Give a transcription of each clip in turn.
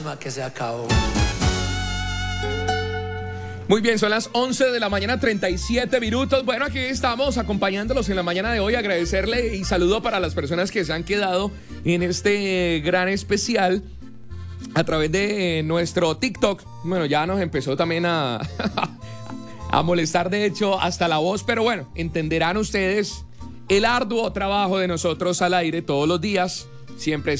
Que se acabó. Muy bien, son las 11 de la mañana, 37 minutos. Bueno, aquí estamos acompañándolos en la mañana de hoy. Agradecerle y saludo para las personas que se han quedado en este gran especial a través de nuestro TikTok. Bueno, ya nos empezó también a molestar, de hecho, hasta la voz. Pero bueno, entenderán ustedes el arduo trabajo de nosotros al aire todos los días. Siempre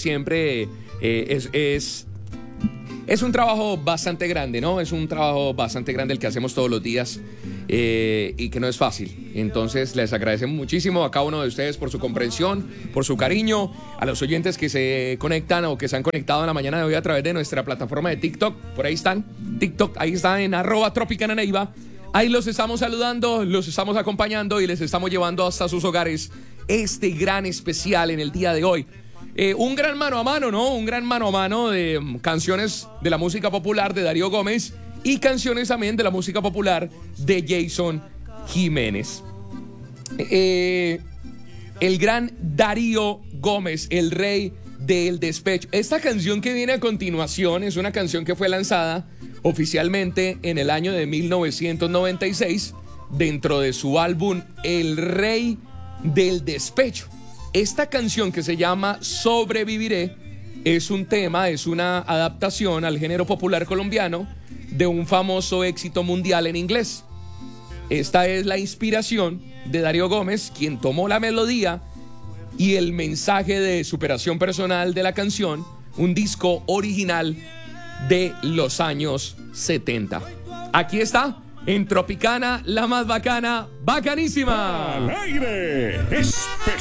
es un trabajo bastante grande, ¿no? Es un trabajo bastante grande el que hacemos todos los días y que no es fácil. Entonces, les agradecemos muchísimo a cada uno de ustedes por su comprensión, por su cariño, a los oyentes que se conectan o que se han conectado en la mañana de hoy a través de nuestra plataforma de TikTok. Por ahí están, TikTok, ahí está en @tropicananeiva. Ahí los estamos saludando, los estamos acompañando y les estamos llevando hasta sus hogares este gran especial en el día de hoy. Un gran mano a mano, ¿no? Un gran mano a mano de canciones de la música popular de Darío Gómez y canciones también de la música popular de Jason Jiménez. El gran Darío Gómez, el rey del despecho. Esta canción que viene a continuación es una canción que fue lanzada oficialmente en el año de 1996 dentro de su álbum El Rey del Despecho. Esta canción, que se llama Sobreviviré, es un tema, es una adaptación al género popular colombiano de un famoso éxito mundial en inglés. Esta es la inspiración de Darío Gómez, quien tomó la melodía y el mensaje de superación personal de la canción, un disco original de los años 70. Aquí está, en Tropicana, la más bacana, bacanísima. Al aire.